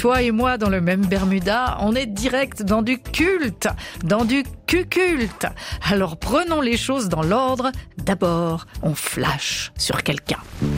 toi et moi dans le même Bermuda, on est direct dans du culte, dans du cuculte. Alors prenons les choses dans l'ordre. D'abord, on flash sur quelqu'un.